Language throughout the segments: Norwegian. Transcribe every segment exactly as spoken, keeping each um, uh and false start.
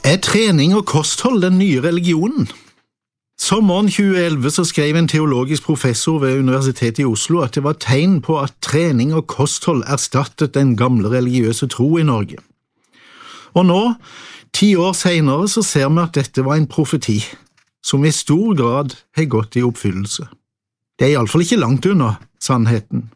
Er trening og kosthold den nye religionen? Sommeren tjue elleve så skrev en teologisk professor ved Universitetet i Oslo at det var tegn på at trening og kosthold erstattet den gamle religiøse tro i Norge. Og nå, ti år senere, så ser vi at dette var en profeti, som i stor grad har gått i oppfyllelse. Det er i alle fall ikke langt unna sannheten.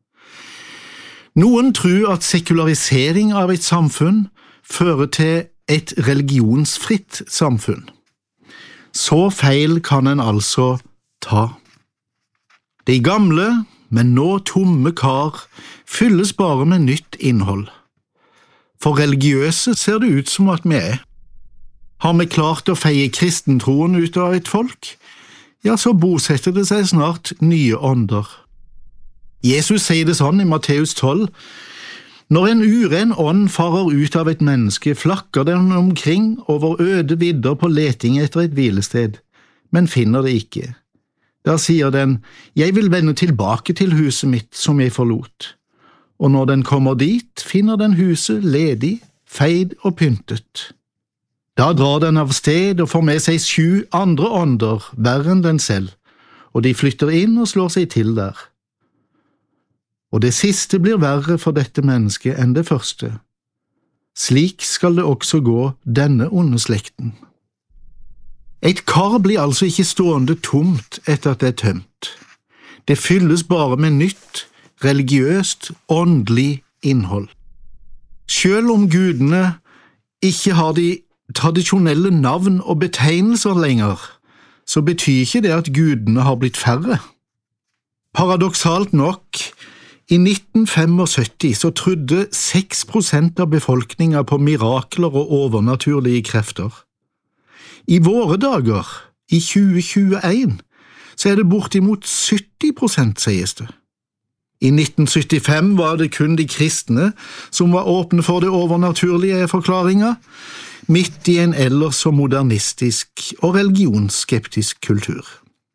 Noen tror at sekularisering av et samfunn fører til et religionsfritt samfunn. Så feil kan en altså ta. De gamle, men nå tomme kar fylles bare med nytt innhold. For religiøse ser det ut som at vi er. Har vi klart å feie kristentroen ut av et folk? Ja, så bosetter det seg snart nye ånder. Jesus sier det sånn i Matteus tolv: Når en uren ånd farer ut av et menneske, flakker den omkring over øde vidder på leting etter et hvilested, men finner det ikke. Da sier den, jeg vil vende tilbake til huset mitt som jeg forlot. Og når den kommer dit, finner den huset ledig, feid og pyntet. Da drar den av sted og får med seg sju andre ånder, verre enn den selv, og de flytter inn og slår seg til der. Og det siste blir verre for dette mennesket enn det første. Slik skal det også gå denne onde slekten. Et kar blir altså ikke stående tomt etter at det er tømt. Det fylles bare med nytt, religiøst, åndelig innhold. Selv om gudene ikke har de tradisjonelle navn og betegnelser lenger, så betyr ikke det at gudene har blitt færre. Paradoksalt nok, i nitten syttifem så trodde seks prosent av befolkningen på mirakler og overnaturlige krefter. I våre dager, i tjue tjueen, så er det bortimot sytti prosent, sies det. I nitten syttifem var det kun de kristne som var åpne for det overnaturlige forklaringer, midt i en ellers så modernistisk og religionsskeptisk kultur.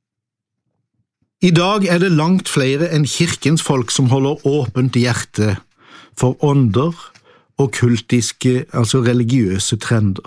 I dag er det langt flere enn kirkens folk som holder åpent hjerte for ånder og kultiske, altså religiøse trender.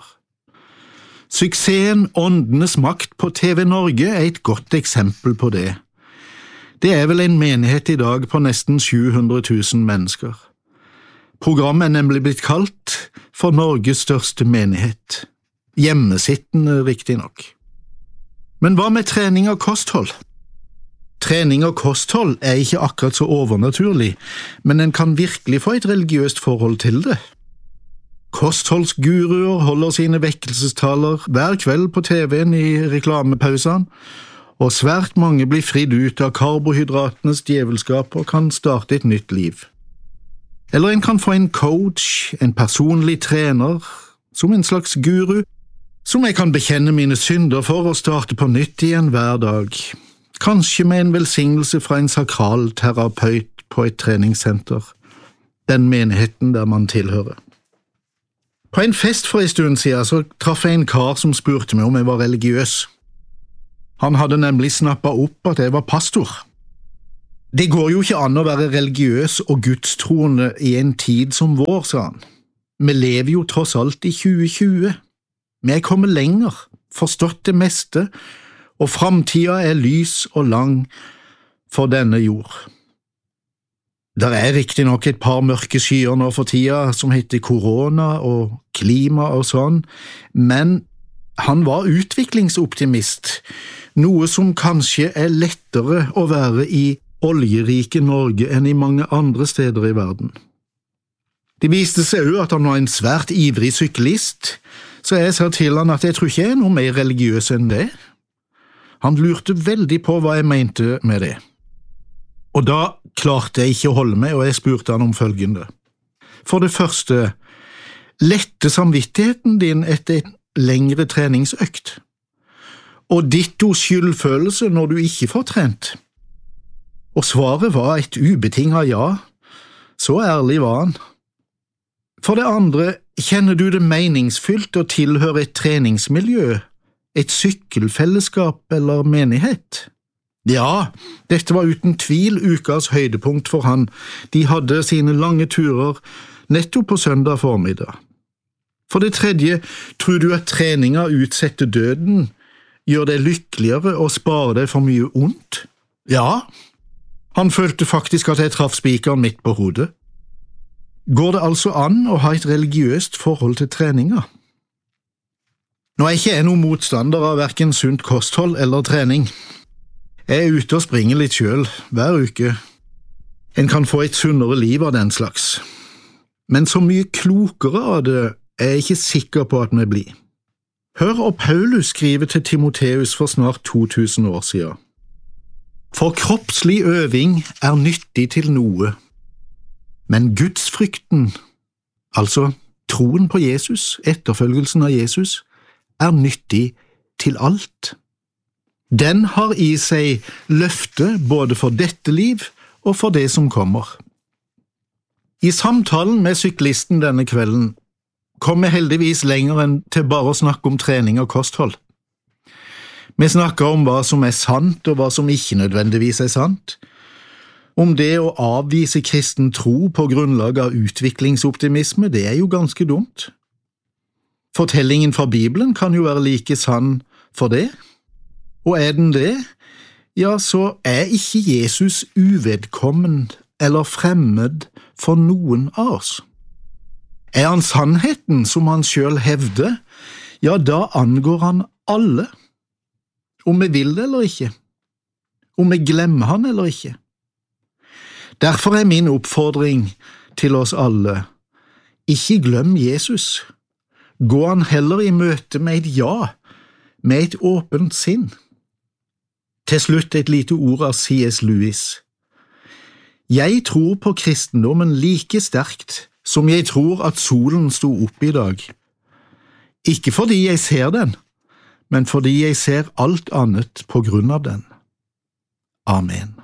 Suksessen Åndenes makt på T V Norge er et godt eksempel på det. Det er vel en menighet i dag på nesten sju hundre tusen mennesker. Programmet er nemlig blitt kalt for Norges største menighet. Hjemmesittende riktig nok. Men hva med trening og kosthold? Trening og kosthold er ikke akkurat så overnaturlig, men en kan virkelig få et religiøst forhold til det. Kostholdsguruer holder sine vekkelsestaler hver kveld på T V-en i reklamepausene, og svært mange blir fridd ut av karbohydratenes djevelskap og kan starte et nytt liv. Eller en kan få en coach, en personlig trener, som en slags guru, som jeg kan bekjenne mine synder for og starte på nytt igjen hver dag. Kanskje med en velsignelse fra en sakral terapeut på et treningssenter, den menigheten der man tilhører. På en fest for en stund siden så traff jeg en kar som spurte meg om jeg var religiøs. Han hadde nemlig snappet opp at jeg var pastor. Det går jo ikke an å være religiøs og gudstroende i en tid som vår, sa han. Vi lever jo tross alt i tjue tjue. Vi er kommet lenger, forstått det meste, og framtida er lys og lang for denne jord. Der er riktig nok et par mørke skyer nå for tida som heter korona og klima og sånn, men han var utviklingsoptimist, noe som kanskje er lettere å være i oljerike Norge enn i mange andre steder i verden. Det viste seg jo at han var en svært ivrig syklist, så jeg sa til han at jeg tror ikke jeg er noe mer religiøs enn det. Han lurte veldig på hva jeg mente med det. Og da klarte jeg ikke å holde meg, og jeg spurte han om følgende. For det første, lette samvittigheten din etter en lengre treningsøkt, og ditto skyldfølelse når du ikke får trent. Og svaret var et ubetinget ja, så ærlig var han. For det andre, kjenner du det meningsfylt å tilhøre et treningsmiljø, et sykkelfellesskap eller menighet? Ja, dette var uten tvil ukas høydepunkt for han. De hadde sine lange turer nettopp på søndag formiddag. For det tredje, tror du at treninga utsetter døden, gjør deg lykkeligere og sparer deg for mye ondt? Ja, han følte faktisk at jeg traff spikeren midt på hodet. Går det altså an å ha et religiøst forhold til treninga? Nå er ikke jeg noen motstander av hverken sunt kosthold eller trening. Jeg er ute og springer litt selv, hver uke. En kan få et sunnere liv av den slags. Men så mye klokere av det er jeg ikke sikker på at vi blir. Hør hva Paulus skriver til Timoteus for snart to tusen år siden. For kroppslig øving er nyttig til noe, men gudsfrykten, altså troen på Jesus, etterfølgelsen av Jesus, er nyttig til alt. Den har i seg løfte både for dette liv og for det som kommer. I samtalen med syklisten denne kvelden kom vi heldigvis lenger enn til bare å snakke om trening og kosthold. Vi snakket om hva som er sant og hva som ikke nødvendigvis er sant, om det å avvise kristen tro på grunnlag av utviklingsoptimisme, det er jo ganske dumt. Fortellingen fra Bibelen kan jo være like sann for det. Og er den det, ja, så er ikke Jesus uvedkommen eller fremmed for noen av oss. Er han sannheten som han selv hevder, ja, da angår han alle, om vi vil det eller ikke, om vi glemmer han eller ikke. Derfor er min oppfordring til oss alle, ikke glem Jesus. Gå han heller i møte med et ja, med et åpent sinn. Til slutt et lite ord av C S Lewis. Jeg tror på kristendommen like sterkt som jeg tror at solen sto opp i dag. Ikke fordi jeg ser den, men fordi jeg ser alt annet på grunn av den. Amen.